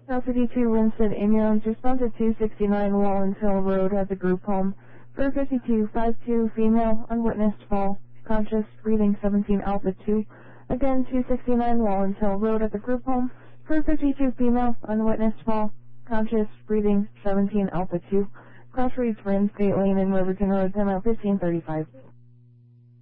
Alpha D2 Winstead ambulance responded to 269 Wallens Hill Road at the group home for 5252 female unwitnessed fall, conscious, breathing 17 Alpha 2. Again, 269 Wallens Hill Road at the group home for 52 female unwitnessed fall, conscious, breathing 17 Alpha 2. Cross reads for State Lane in Riverton Road, 10 out 1535.